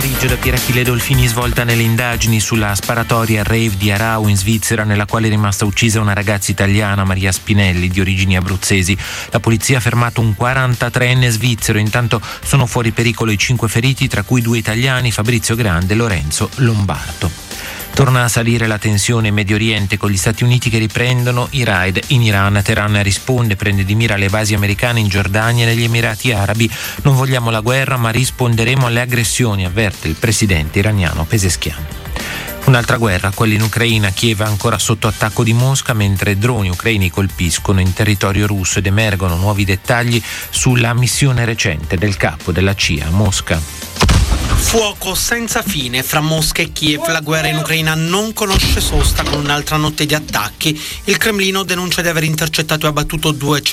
pomeriggio da Pier Achille Dolfini svolta nelle indagini sulla sparatoria rave di Arau in Svizzera, nella quale è rimasta uccisa una ragazza italiana, Maria Spinelli, di origini abruzzesi. La polizia ha fermato un 43enne svizzero. Intanto sono fuori pericolo i 5 feriti, tra cui 2 italiani, Fabrizio Grande e Lorenzo Lombardo. Torna a salire la tensione in Medio Oriente, con gli Stati Uniti che riprendono i raid in Iran. Teheran risponde, prende di mira le basi americane in Giordania e negli Emirati Arabi. Non vogliamo la guerra, ma risponderemo alle aggressioni, avverte il presidente iraniano Pezeshkian. Un'altra guerra, quella in Ucraina. Kiev è ancora sotto attacco di Mosca, mentre droni ucraini colpiscono in territorio russo, ed emergono nuovi dettagli sulla missione recente del capo della CIA a Mosca. Fuoco senza fine fra Mosca e Kiev. La guerra in Ucraina non conosce sosta, con un'altra notte di attacchi. Il Cremlino denuncia di aver intercettato e abbattuto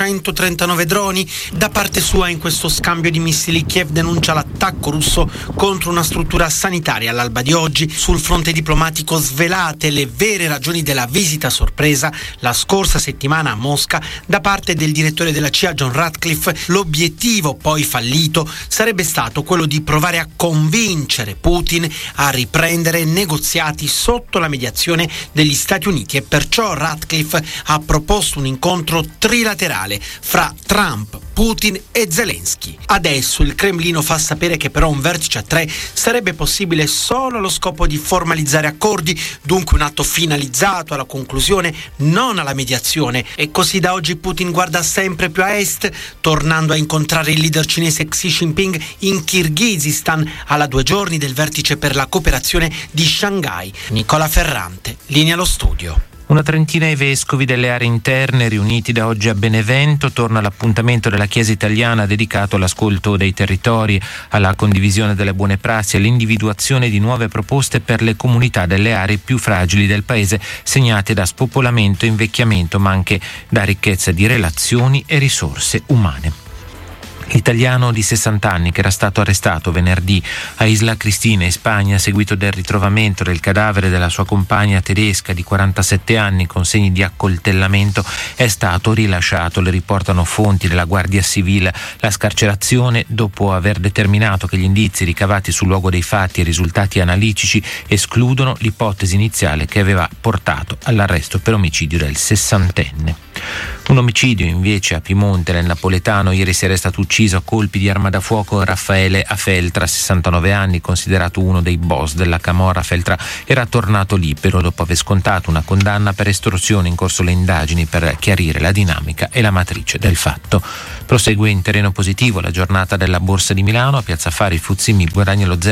239 droni. Da parte sua, in questo scambio di missili, Kiev denuncia l'attacco russo contro una struttura sanitaria all'alba di oggi. Sul fronte diplomatico, svelate le vere ragioni della visita sorpresa la scorsa settimana a Mosca da parte del direttore della CIA John Ratcliffe. L'obiettivo, poi fallito, sarebbe stato quello di provare a convincere Putin a riprendere negoziati sotto la mediazione degli Stati Uniti, e perciò Ratcliffe ha proposto un incontro trilaterale fra Trump, Putin e Zelensky. Adesso il Cremlino fa sapere che però un vertice a 3 sarebbe possibile solo allo scopo di formalizzare accordi, dunque un atto finalizzato alla conclusione, non alla mediazione. E così da oggi Putin guarda sempre più a est, tornando a incontrare il leader cinese Xi Jinping in Kirghizistan alla 2 giorni del vertice per la cooperazione di Shanghai. Nicola Ferrante, linea allo studio. Una trentina di vescovi delle aree interne riuniti da oggi a Benevento. Torna l'appuntamento della Chiesa italiana dedicato all'ascolto dei territori, alla condivisione delle buone prassi e all'individuazione di nuove proposte per le comunità delle aree più fragili del paese, segnate da spopolamento e invecchiamento, ma anche da ricchezza di relazioni e risorse umane. L'italiano di 60 anni, che era stato arrestato venerdì a Isla Cristina in Spagna a seguito del ritrovamento del cadavere della sua compagna tedesca di 47 anni con segni di accoltellamento, è stato rilasciato. Le riportano fonti della Guardia Civile. La scarcerazione, dopo aver determinato che gli indizi ricavati sul luogo dei fatti e i risultati analitici escludono l'ipotesi iniziale che aveva portato all'arresto per omicidio del 60enne. Un omicidio invece a Piemonte, nel napoletano. Ieri sera è stato ucciso a colpi di arma da fuoco Raffaele Afeltra, 69 anni, considerato uno dei boss della camorra. Afeltra era tornato libero dopo aver scontato una condanna per estorsione. In corso le indagini per chiarire la dinamica e la matrice del fatto. Prosegue in terreno positivo la giornata della Borsa di Milano. A Piazza Affari il FTSE MIB guadagna lo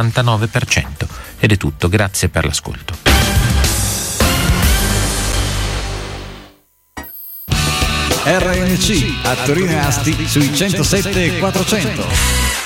0,49%. Ed è tutto, grazie per l'ascolto. RNC a Torino e Asti sui 107 e 400.